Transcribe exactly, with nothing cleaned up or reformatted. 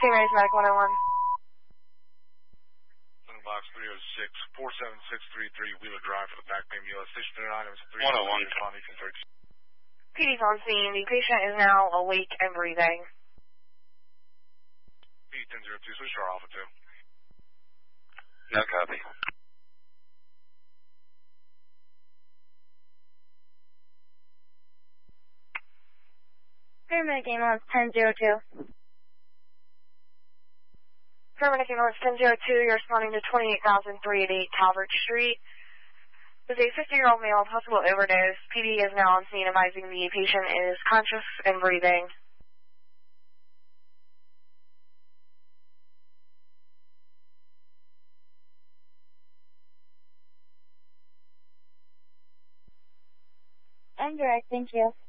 Saint Mary's Medic one oh one. Box three oh six, four seven six three three, Wheeler Drive for the back pain. U S station thirty-nine, three one oh one. P D's on scene. The patient is now awake and breathing. P ten oh two, switch to our Alpha two. No copy. Paramedic ambulance ten oh two. Paramedic ambulance ten oh two, you're responding to twenty-eight thousand three eighty-eight Calvert Street. With a fifty-year-old male possible overdose, P D is now on scene advising the patient is conscious and breathing. I'm direct, thank you.